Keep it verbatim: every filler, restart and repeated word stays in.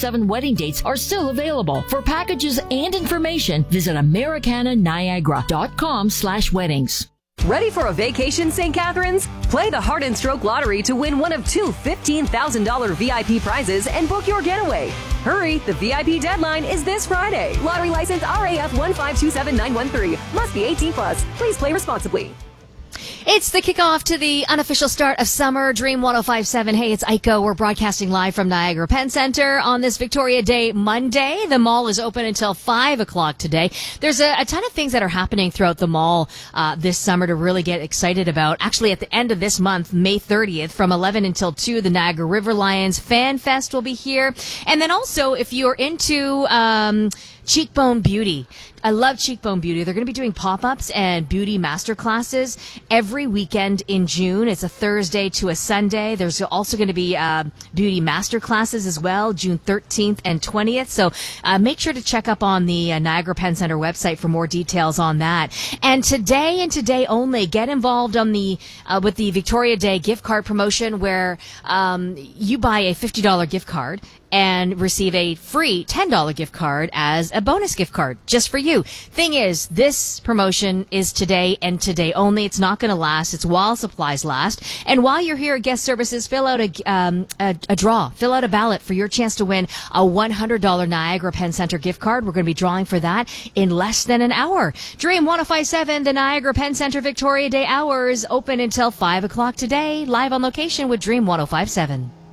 seven wedding dates are still available. For packages and information, visit Americana Niagara dot com slash weddings. Ready for a vacation, Saint Catharines? Play the Heart and Stroke Lottery to win one of two fifteen thousand dollars V I P prizes and book your getaway. Hurry, the V I P deadline is this Friday. Lottery license R A F one five two seven nine one three. Must be eighteen plus. Please play responsibly. It's the kickoff to the unofficial start of summer. Dream one oh five point seven. Hey, it's Aiko. We're broadcasting live from Niagara Penn Center on this Victoria Day Monday. The mall is open until five o'clock today. There's a, a ton of things that are happening throughout the mall uh, this summer to really get excited about. Actually, at the end of this month, May thirtieth, from eleven until two, the Niagara River Lions Fan Fest will be here. And then also, if you're into um, Cheekbone Beauty, I love Cheekbone Beauty. They're going to be doing pop-ups and beauty master classes every weekend in June. It's a Thursday to a Sunday. There's also going to be uh, beauty master classes as well, June thirteenth and twentieth. So uh, make sure to check up on the uh, Niagara Penn Center website for more details on that. And today and today only, get involved on the uh, with the Victoria Day gift card promotion, where um, you buy a fifty dollars gift card and receive a free ten dollars gift card as a bonus gift card just for you. Thing is, this promotion is today and today only. It's not going to last. It's while supplies last. And while you're here at Guest Services, fill out a, um, a, a draw. Fill out a ballot for your chance to win a one hundred dollars Niagara Penn Center gift card. We're going to be drawing for that in less than an hour. Dream one oh five point seven, the Niagara Penn Center Victoria Day hours, open until five o'clock today. Live on location with Dream one oh five point seven.